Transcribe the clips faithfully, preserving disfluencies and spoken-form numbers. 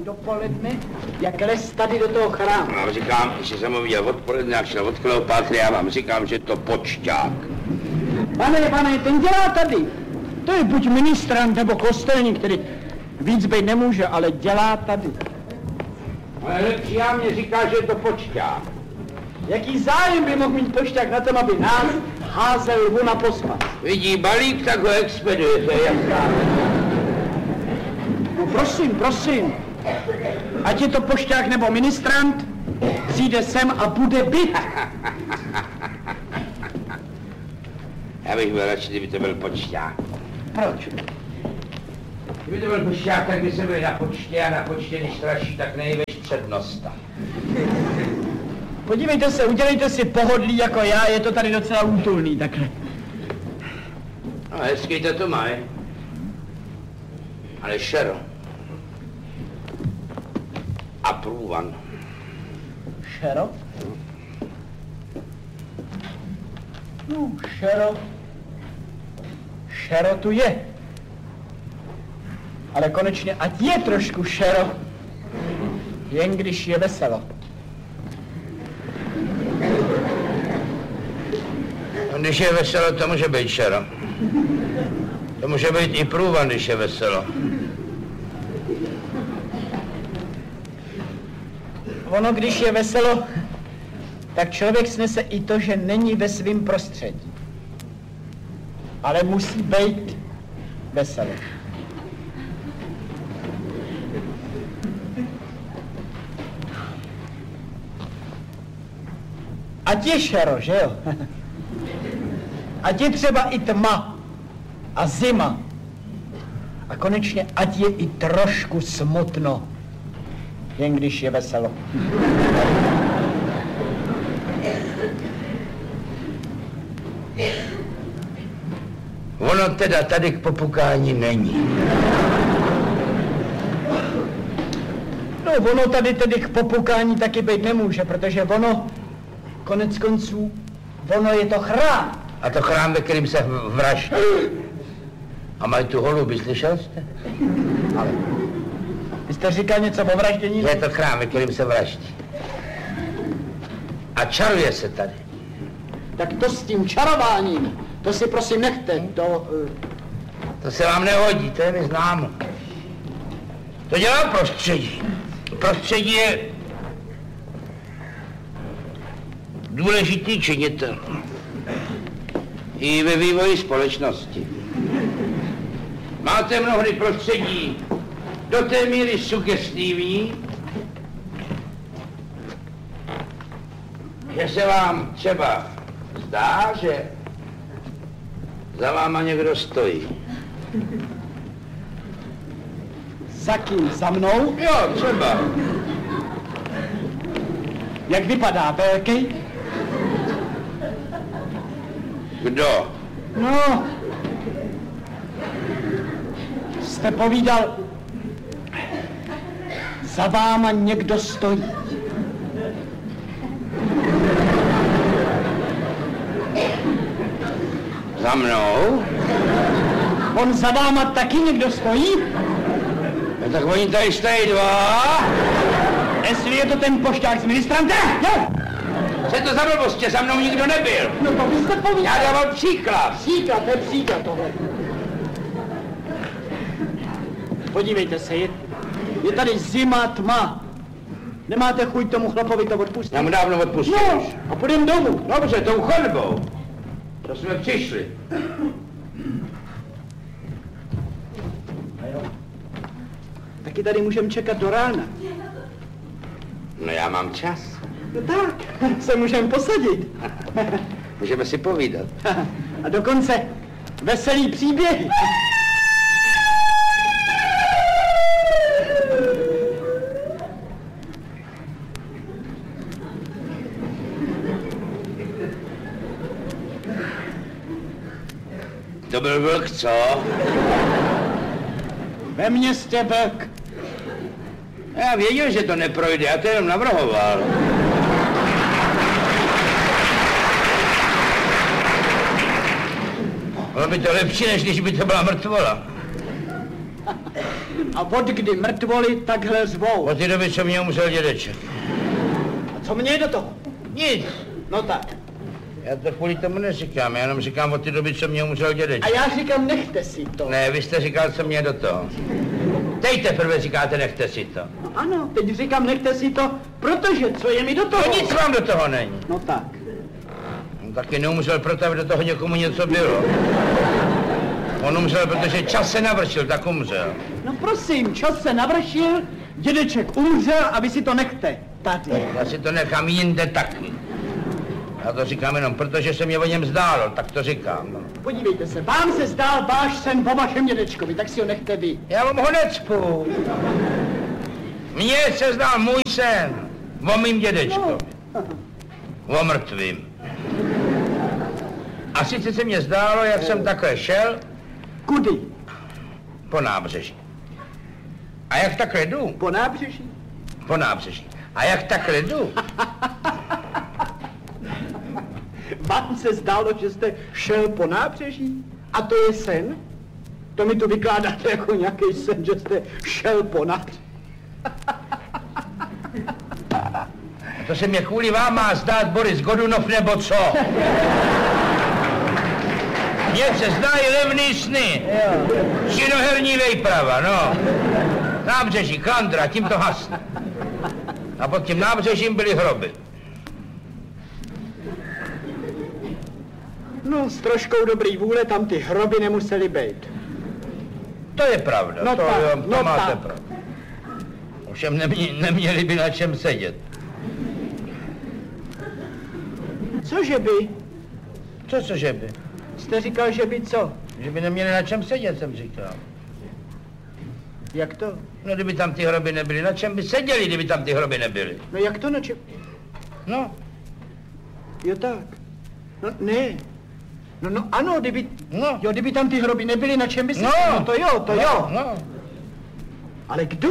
dopoledne, jak les tady do toho chrámu. Já vám říkám, že jsem ho viděl odpoledne, jak šel od Kleopátry, já vám říkám, že to počťák. Pane, pane, ten dělá tady. To je buď ministrant nebo kostelník, který víc být nemůže, ale dělá tady. Ale lepší já mě říká, že je to počťák. Jaký zájem by mohl mít počťák na tom, aby nás házel lvu na pospas? Vidí balík, tak ho expeduje, to je jasná. No prosím, prosím. Ať je to pošťák nebo ministrant, přijde sem a bude byt. Já bych byl radši, kdyby to byl počťák. Proč? Kdyby to byl počťák, tak by se byl na počtě a na počtě, když straší, tak nejveš přednosta. Podívejte se, udělejte si pohodlí jako já, je to tady docela útulný takhle. No, hezký to to mají. Ale šero. A průvan. Šero? No, šero. Šero tu je. Ale konečně, ať je trošku šero, jen když je veselo. No, když je veselo, to může být šero. To může být i průvan, když je veselo. Ono, když je veselo, tak člověk snese i to, že není ve svém prostředí. Ale musí být veselo. Ať je šero, že jo? Ať je třeba i tma a zima. A konečně ať je i trošku smutno, jen když je veselo. Ono teda tady k popukání není. No, ono tady tedy k popukání taky být nemůže, protože ono, konec konců, ono je to chrám. A to chrám, ve kterým se vraždí. A mají tu holuby, slyšel jste? Ale vy jste říkal něco o vraždění? Je to chrám, ve kterým se vraždí. A čaruje se tady. Tak to s tím čarováním, to si prosím nechte, to... Uh... To se vám nehodí, to je mi známo. To dělá prostředí. Prostředí je důležitý činitel. I ve vývoji společnosti. Máte mnohdy prostředí do té míry sugestivní, že se vám třeba zdá, že za váma někdo stojí. Za kým? Za mnou? Jo, třeba. Jak vypadá, velký? Kdo? No, jste povídal, za váma někdo stojí. Za mnou? On za váma taky někdo stojí? No, tak oni tady stojí dva. Jestli je to ten pošťák s ministrantem? Jo! Co je to za blbost, za mnou nikdo nebyl? No to byste povídal. Já dával příklad. Příklad, to je příklad tohle. Podívejte se, je, je tady zima, tma. Nemáte chuť tomu chlapovi to odpustit? Já mu dávno odpustil. No, a půjdem domů. Dobře, tou chodbou. To jsme přišli. Taky tady můžeme čekat do rána. No já mám čas. No tak, se můžeme posadit. Můžeme si povídat. A dokonce veselý příběhy. To byl vlk, co? Ve městě vlk. Já věděl, že to neprojde, já to jenom navrhoval. Bylo by to lepší, než když by to byla mrtvola. A od kdy mrtvoli takhle zvou? Od té doby, co mě umřel dědeček. A co mě do toho? Nic. No tak. Já to kvůli tomu neříkám, já jenom říkám od té doby, co mě umřel A dědeček. já říkám, nechte si to. Ne, vy jste říkal, co mě do toho. Teď teprve říkáte, nechte si to. No ano, teď říkám, nechte si to, protože co je mi do toho? No nic vám do toho není. No tak. On taky neumřel proto, aby do toho někomu něco bylo. On umřel, protože čas se navršil, tak umřel. No prosím, čas se navršil, dědeček umřel a vy si to nechte. Tady. Já si to nechám jinde taky. Já to říkám jenom protože se mě o něm zdálo, tak to říkám. No. Podívejte se, vám se zdál váš sen po vašem dědečkovi, tak si ho nechte vy. Já vám ho necpu. Mně se zdál můj sen o mým dědečkovi. O mrtvým. A sice se mě zdálo, jak jsem takhle šel. Kudy? Po nábřeží. A jak takhle jdu? Po nábřeží? Po nábřeží. A jak takhle jdu? Vám se zdálo, že jste šel po nábřeží? A to je sen? To mi tu vykládáte jako nějaký sen, že jste šel po nábřeží. To se mě kvůli vám má zdát Boris Godunov nebo co? Mně se zdají levný sny. Činoherní vejprava, no. Nábřeží, klandra, tím to hasne. A pod tím nábřežím byly hroby. No, s troškou dobrý vůle tam ty hroby nemusely být. To je pravda, No to, tak, jo, to no máte tak. pravdu. Ovšem nemě, neměli by na čem sedět. Cože by? Co, cože by? Jste říkal, že by co? Že by neměli na čem sedět, jsem říkal. Jak to? No, kdyby tam ty hroby nebyly, na čem by seděli, kdyby tam ty hroby nebyly? No jak to na čem? No, Jo tak. No ne. No, no ano, kdyby, no. jo, kdyby tam ty hroby nebyly, na čem by se... No. no to jo, to no, jo. No. Ale kdo?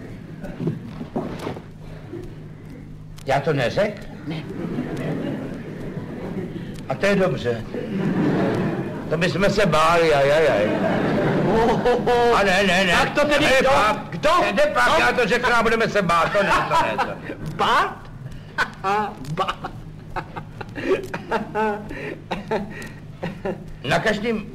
Já to neřekl? Ne. A to je dobře. To bychom se báli, ajajaj. Oh, oh, oh. A ne, ne, ne. Tak to tedy ne, kdo? Pak, Kdo? Ne, ne, pak, No. já to řeknu a budeme se bát, to ne, to ne, to ne. Bát? Bát. Na každém...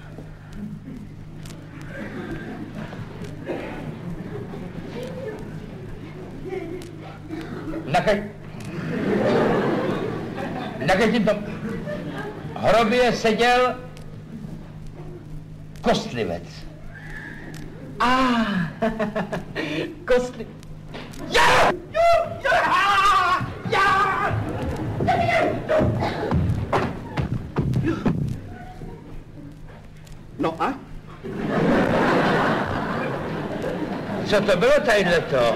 Na každém... Na každém tom hrobě seděl kostlivec. Ah, kostli... Já! Jo! Já! Já! No a? Co to bylo tadyhle to?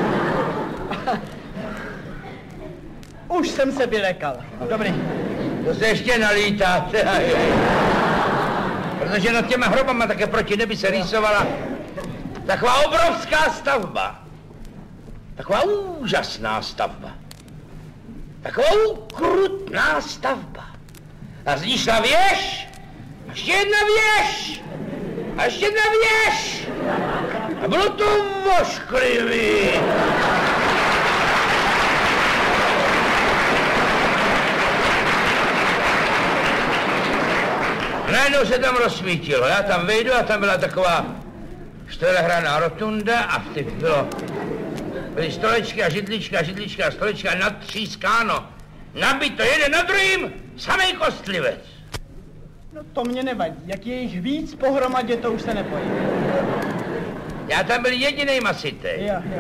Už jsem se vylekal. Dobrý. To se ještě nalítáte. Ajaj. Protože nad těma hrobama také proti nebi se rýsovala taková obrovská stavba. Taková úžasná stavba. Taková ukrutná stavba. A z ní šla věž, a ještě jedna věž, a ještě jedna věž. A bylo to vošklivý. Najednou se tam rozsvítilo, já tam vejdu a tam byla taková čtverehranná rotunda a v těch bylo, byly stolečky a židličky a židličky a stolečky a natřískáno, nabito jeden na druhým, samej kostlivec. No to mě nevadí. Jak je jich víc pohromadě, to už se nebojím. Já tam byl jedinej masitej. Jo, jo.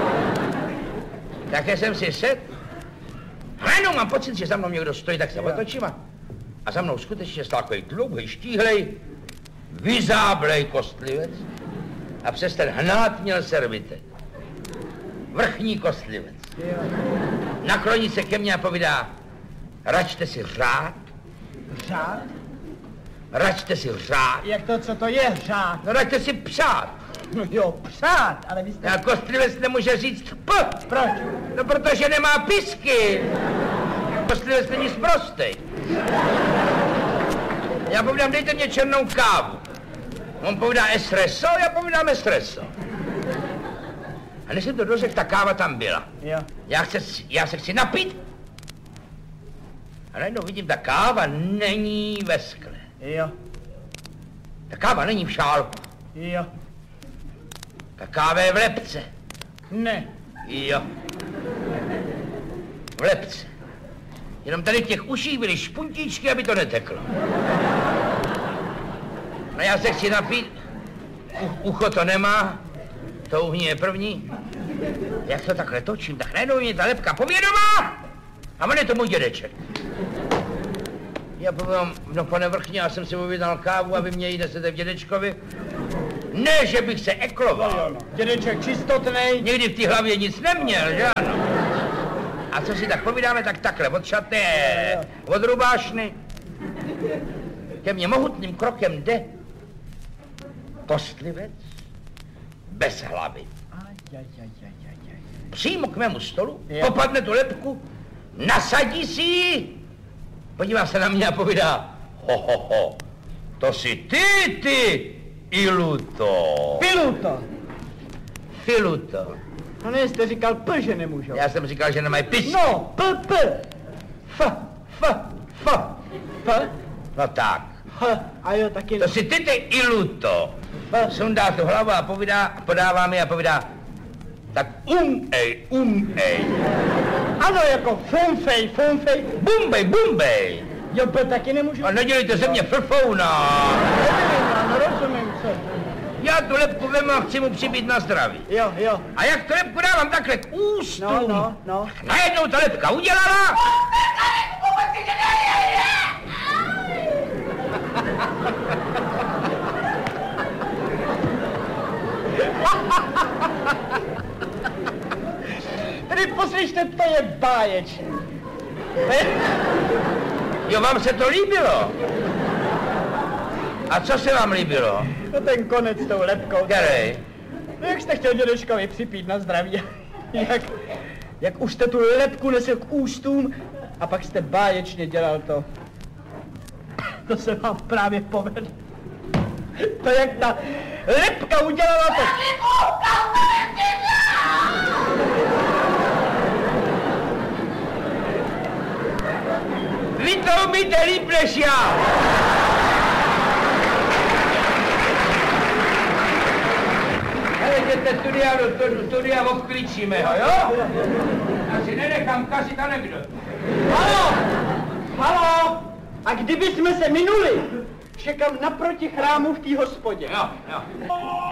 Také jsem si sedl. Najednou mám pocit, že za mnou někdo stojí, tak se otočím a, a za mnou skutečně stál takový dlouhý, štíhlej, vyzáblej kostlivec a přes ten hnát měl servitek. Vrchní kostlivec. Jo. Nakloní se ke mně a povídá, račte si řád, Řád? račte si řád, Jak to, co to je řád? no račte si přát. No jo, přát, ale vy jste... A kostlivec nemůže říct p. Proč? No protože nemá pisky. Kostlivec není sprostej. Já povídám, dejte mě černou kávu. On povídá espresso, já povídám espresso. A než jsem to dořekl, ta káva tam byla. Jo. Já, chce, já se chci napít. A najednou vidím, ta káva není ve skle. Jo. Ta káva není v šálku. Jo. Ta káva je v lepce. Ne. Jo. V lepce. Jenom tady v těch uších byly špuntíčky, aby to neteklo. No já se chci napít. U, ucho to nemá. To uhní je první. Jak to takhle točím, tak najednou mě ta lepka povědomá. A on je to můj dědeček. Já povím, no pane Vrchně, já jsem si objednal kávu a vy mě ji nesete v dědečkovi. Ne, že bych se ekloval. Dědeček čistotnej. Nikdy v té hlavě nic neměl, že ano? A co si tak povídáme, tak takhle, od šaté, od rubášny. Ke mně mohutným krokem jde kostlivec bez hlavy. Přímo k mému stolu, popadne tu lepku, nasadí si ji, podívá se na mě a povídá, ho, ho, ho, to jsi ty, ty, Iluto. Piluto. Filuto. No ne, jste říkal P, že nemůžou. Já jsem říkal, že nemají pis. No, P, P. F, F, F. F. No tak. H, a jo, taky To si ty, ty, Iluto. F. Sundá tu hlavu a povídá, podává mi a povídá, tak um, ej, um, ej. Ano, jako fumfej, fumfej. Bumbej, bumbej. Jo, P taky nemůžu. A nedělejte ze mě frfouna. No, rozumím, co. Já tu lepku vemu a chci mu přibít na zdraví. Jo, jo. A jak tu lepku dávám takhle k ústům, No, no, no. najednou ta lepka udělala. Tedy poslyšte, to je báječné. Jo, vám se to líbilo? A co se vám líbilo? No ten konec s tou lepkou. Který? No jak jste chtěl dědečkovi připít na zdraví. Jak, jak už jste tu lepku nesl k ústům a pak jste báječně dělal to. To se vám právě povedlo. To jak ta lepka udělala to. Vy to umíte líp než já. Hele, jděte tudy a tudy a obklíčíme ho, jo? Já si nenechám kazit anekdotu. Halo! Halo! A kdyby jsme se minuli, čekám naproti chrámu v té hospodě. Jo, jo.